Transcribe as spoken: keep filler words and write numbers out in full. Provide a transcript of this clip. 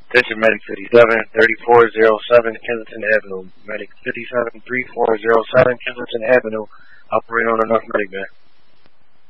Attention Medic fifty-seven, thirty-four oh seven Kensington Avenue. Medic fifty-seven, thirty-four oh seven Kensington Avenue. Operate on enough medic, man.